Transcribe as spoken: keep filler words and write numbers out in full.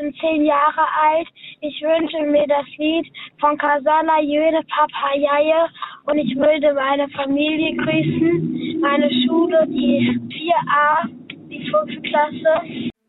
bin zehn Jahre alt. Ich wünsche mir das Lied von Kasala Jöne Papayaye und ich würde meine Familie grüßen, meine Schule, die vier a, die fünfte Klasse.